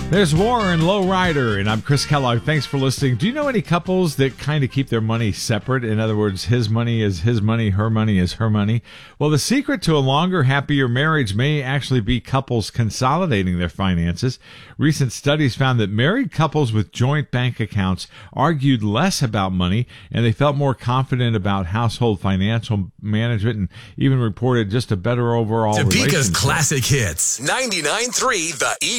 There's Warren Lowrider, and I'm Chris Kellogg. Thanks for listening. Do you know any couples that kind of keep their money separate? In other words, his money is his money, her money is her money. Well, the secret to a longer, happier marriage may actually be couples consolidating their finances. Recent studies found that married couples with joint bank accounts argued less about money, and they felt more confident about household financial management, and even reported just a better overall Topeka's relationship. classic hits. 99.3 The